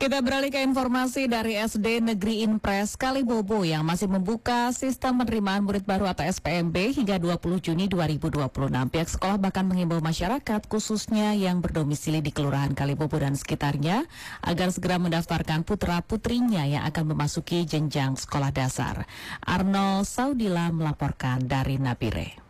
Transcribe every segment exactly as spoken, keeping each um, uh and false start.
Kita beralih ke informasi dari S D Negeri Impres Kalibobo yang masih membuka sistem penerimaan murid baru atau S P M B hingga dua puluh Juni dua ribu dua puluh enam. Pihak sekolah bahkan mengimbau masyarakat khususnya yang berdomisili di Kelurahan Kalibobo dan sekitarnya agar segera mendaftarkan putra-putrinya yang akan memasuki jenjang sekolah dasar. Arnold Saudila melaporkan dari Nabire.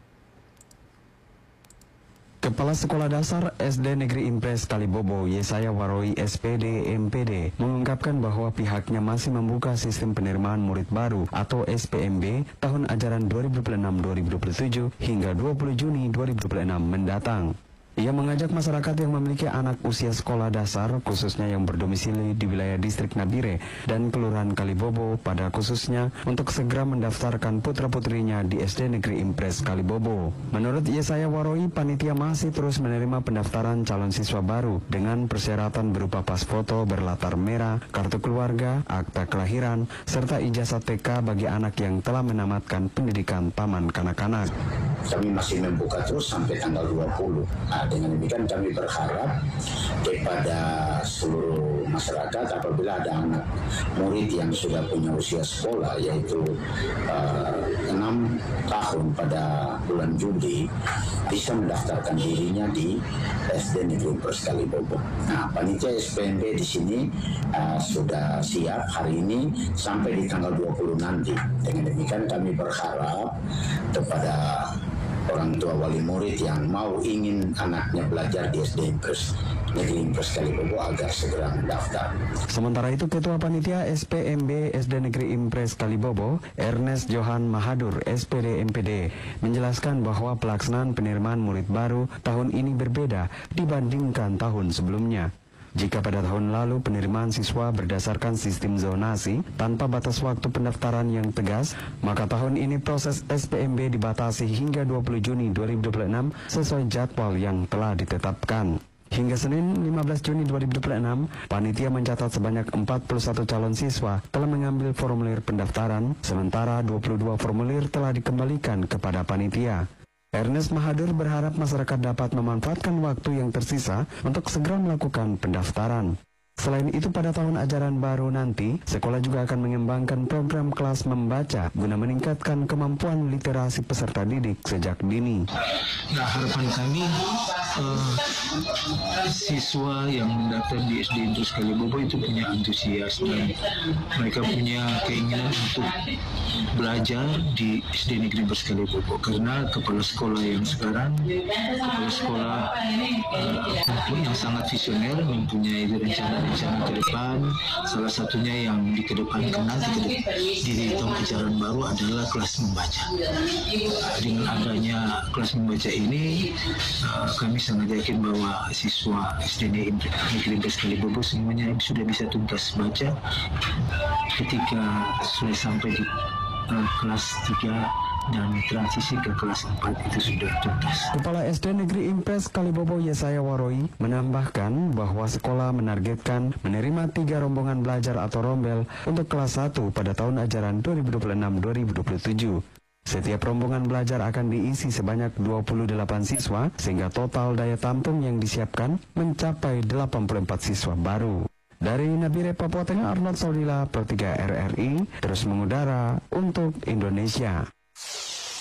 Kepala Sekolah Dasar S D Negeri Impres Kalibobo, Yesaya Waroi S P D M P D, mengungkapkan bahwa pihaknya masih membuka sistem penerimaan murid baru atau S P M B tahun ajaran dua ribu dua puluh enam dua ribu dua puluh tujuh hingga dua puluh Juni dua ribu dua puluh enam mendatang. Ia mengajak masyarakat yang memiliki anak usia sekolah dasar, khususnya yang berdomisili di wilayah distrik Nabire dan Kelurahan Kalibobo pada khususnya untuk segera mendaftarkan putra-putrinya di S D Negeri Impres Kalibobo. Menurut Yesaya Waroi, panitia masih terus menerima pendaftaran calon siswa baru dengan persyaratan berupa pas foto berlatar merah, kartu keluarga, akta kelahiran, serta ijazah T K bagi anak yang telah menamatkan pendidikan taman kanak-kanak. Kami masih membuka terus sampai tanggal dua puluh. Nah, dengan demikian kami berharap kepada seluruh masyarakat apabila ada anak murid yang sudah punya usia sekolah yaitu uh, enam tahun pada bulan Juli bisa mendaftarkan dirinya di S D Negeri Impres Kalibobo. Nah, panitia S P M B di sini uh, sudah siap hari ini sampai di tanggal dua puluh nanti. Dengan demikian kami berharap kepada orang tua wali murid yang mau ingin anaknya belajar di S D Impres Negeri Impres Kalibobo agar segera mendaftar. Sementara itu, Ketua Panitia S P M B S D Negeri Impres Kalibobo, Ernest Johan Mahadur S P D M P D, menjelaskan bahwa pelaksanaan penerimaan murid baru tahun ini berbeda dibandingkan tahun sebelumnya. Jika pada tahun lalu penerimaan siswa berdasarkan sistem zonasi tanpa batas waktu pendaftaran yang tegas, maka tahun ini proses S P M B dibatasi hingga dua puluh Juni dua ribu dua puluh enam sesuai jadwal yang telah ditetapkan. Hingga Senin lima belas Juni dua ribu dua puluh enam, panitia mencatat sebanyak empat puluh satu calon siswa telah mengambil formulir pendaftaran, sementara dua puluh dua formulir telah dikembalikan kepada panitia. Ernest Mahadur berharap masyarakat dapat memanfaatkan waktu yang tersisa untuk segera melakukan pendaftaran. Selain itu, pada tahun ajaran baru nanti, sekolah juga akan mengembangkan program kelas membaca guna meningkatkan kemampuan literasi peserta didik sejak dini. Nah, harapan kami uh, siswa yang mendaftar di S D Impres Kalibobo itu punya antusias dan mereka punya keinginan untuk belajar di S D Negeri Impres Kalibobo, karena kepala sekolah yang sekarang kepala sekolah uh, yang sangat visioner, mempunyai rencana rencana ke depan. Salah satunya yang dikedepankan nanti di tahun ajaran baru adalah kelas membaca. Dengan adanya kelas membaca ini, uh, kami sangat yakin bahwa siswa S D Negeri Impres Kalibobo semuanya sudah bisa tuntas baca ketika sudah sampai di uh, kelas tiga dan transisi ke kelas empat itu sudah tuntas. Kepala S D Negeri Impres Kalibobo Yesaya Waroi menambahkan bahwa sekolah menargetkan menerima tiga rombongan belajar atau rombel untuk kelas satu pada tahun ajaran dua ribu dua puluh enam dua ribu dua puluh tujuh. Setiap rombongan belajar akan diisi sebanyak dua puluh delapan siswa sehingga total daya tampung yang disiapkan mencapai delapan puluh empat siswa baru. Dari Nabire, Papua Tengah, Arnold Saudila, Pro tiga R R I, terus mengudara untuk Indonesia.